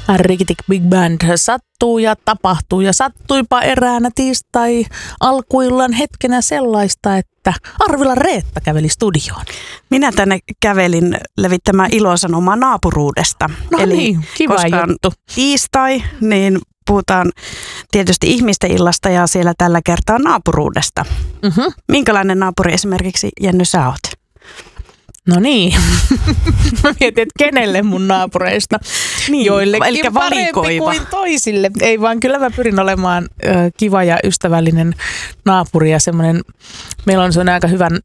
Rikitik Big Band sattuu ja tapahtuu ja sattuipa eräänä tiistai alkuillan hetkenä sellaista, että Arvilan Reetta käveli studioon. Minä tänne kävelin levittämään ilosanomaa naapuruudesta. No eli niin, kiva koska on juttu. tiistai, niin puhutaan tietysti ihmisten illasta ja siellä tällä kertaa naapuruudesta. Mm-hmm. Minkälainen naapuri esimerkiksi, Jenny, sä oot? No niin, mä mietin, että kenelle mun naapureista. Niin, joillekin elikkä parempi valikoiva. kuin toisille. Ei vaan, kyllä mä pyrin olemaan kiva ja ystävällinen naapuri ja semmoinen, meillä on semmoinen aika hyvän